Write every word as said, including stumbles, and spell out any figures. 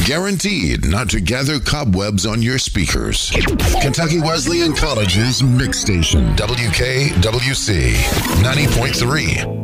guaranteed not to gather cobwebs on your speakers. Kentucky Wesleyan College's Mix Station, W K W C ninety point three.